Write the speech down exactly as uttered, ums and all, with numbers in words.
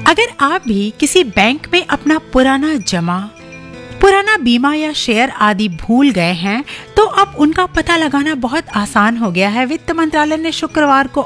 अगर आप भी किसी बैंक में अपना पुराना जमा, पुराना बीमा या शेयर आदि भूल गए हैं तो अब उनका पता लगाना बहुत आसान हो गया है। वित्त मंत्रालय ने शुक्रवार को